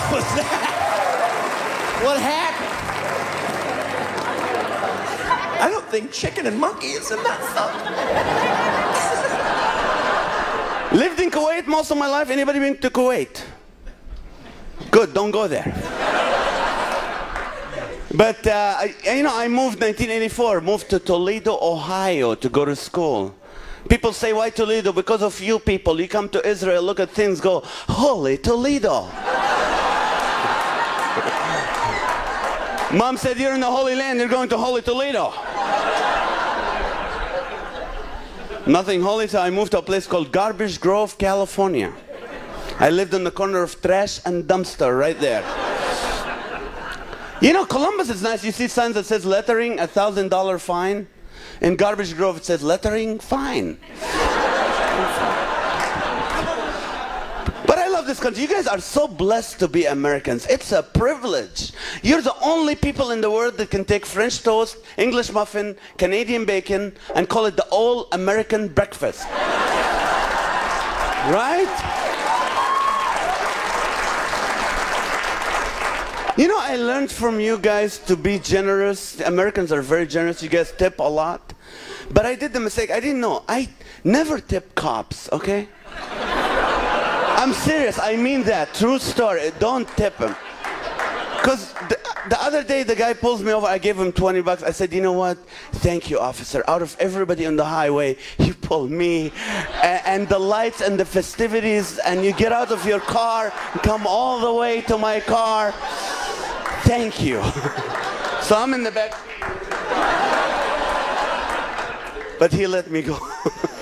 was that? What happened? I don't think chicken and monkey is in that song. Lived in Kuwait most of my life. Anybody been to Kuwait? Good, don't go there. But, I moved 1984, moved to Toledo, Ohio to go to school. People say, why Toledo? Because of you people. You come to Israel, look at things, go, holy Toledo. Mom said, you're in the Holy Land, you're going to Holy Toledo. Nothing holy, so I moved to a place called Garbage Grove, California. I lived on the corner of Trash and Dumpster right there. You know, Columbus is nice. You see signs that says lettering, $1,000 fine. In Garbage Grove, it says lettering, fine. But I love this country. You guys are so blessed to be Americans. It's a privilege. You're the only people in the world that can take French toast, English muffin, Canadian bacon, and call it the all-American breakfast. Right? You know, I learned from you guys to be generous. Americans are very generous. You guys tip a lot. But I did the mistake. I didn't know. I never tip cops, okay? I'm serious. I mean that. True story. Don't tip them. Because the other day, the guy pulls me over. I gave him $20. I said, you know what? Thank you, officer. Out of everybody on the highway, you pull me. And the lights and the festivities, and you get out of your car, come all the way to my car. Thank you. So I'm in the back. But he let me go.